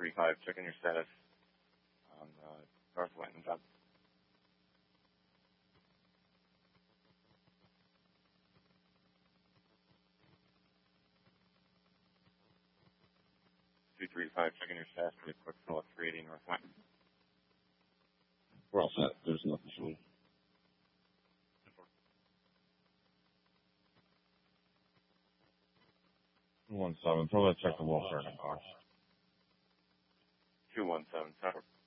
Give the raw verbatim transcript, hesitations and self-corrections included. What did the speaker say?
three five, checking your status on uh, North Winton job. two three five, checking your status pretty quick for three eighty North Winton. We're all set. There's nothing to me. One seven. Throw that check to Wilshire in the car. two one seven, Tower.